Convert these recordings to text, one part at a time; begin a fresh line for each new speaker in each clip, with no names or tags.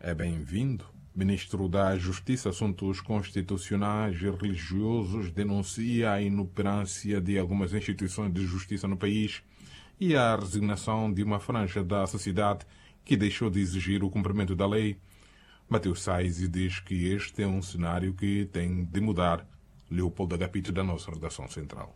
é bem-vindo. Ministro da Justiça e Assuntos Constitucionais e Religiosos denuncia a inoperância de algumas instituições de justiça no país e a resignação de uma franja da sociedade que deixou de exigir o cumprimento da lei. Mateus Sais diz que este é um cenário que tem de mudar. Leopoldo Agapito, da nossa redação central.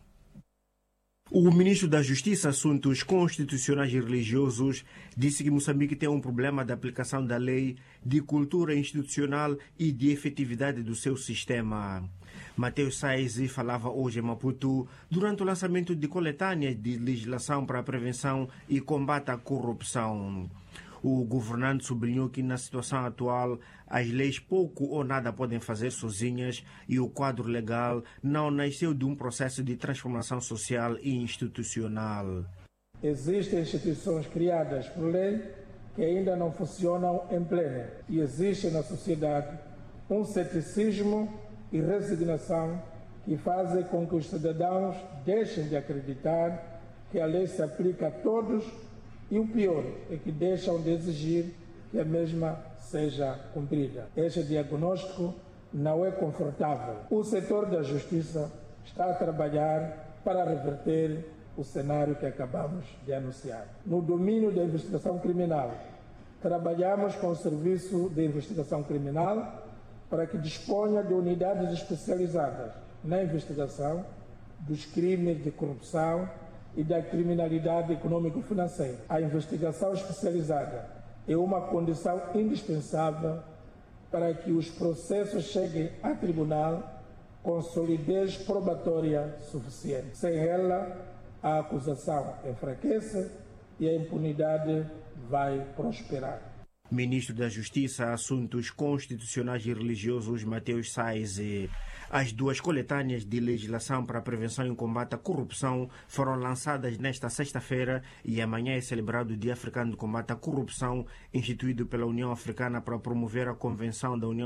O ministro da Justiça e Assuntos Constitucionais e Religiosos disse que Moçambique tem um problema de aplicação da lei, de cultura institucional e de efetividade do seu sistema. Mateus Sais falava hoje em Maputo durante o lançamento de coletâneas de legislação para a prevenção e combate à corrupção. O governante sublinhou que, na situação atual, as leis pouco ou nada podem fazer sozinhas e o quadro legal não nasceu de um processo de transformação social e institucional.
Existem instituições criadas por lei que ainda não funcionam em pleno e existe na sociedade um ceticismo e resignação que fazem com que os cidadãos deixem de acreditar que a lei se aplica a todos. E o pior é que deixam de exigir que a mesma seja cumprida. Este diagnóstico não é confortável. O setor da justiça está a trabalhar para reverter o cenário que acabamos de anunciar. No domínio da investigação criminal, trabalhamos com o Serviço de Investigação Criminal para que disponha de unidades especializadas na investigação dos crimes de corrupção e da criminalidade econômico-financeira. A investigação especializada é uma condição indispensável para que os processos cheguem a tribunal com solidez probatória suficiente. Sem ela, a acusação enfraquece e a impunidade vai prosperar.
Ministro da Justiça e Assuntos Constitucionais e Religiosos Mateus Sais. As duas coletâneas de legislação para a prevenção e combate à corrupção foram lançadas nesta sexta-feira e amanhã é celebrado o Dia Africano de Combate à Corrupção, instituído pela União Africana para promover a Convenção da União